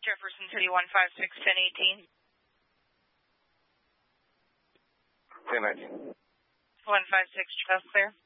Jefferson City 156 1018. 1019. 156, Charles clear.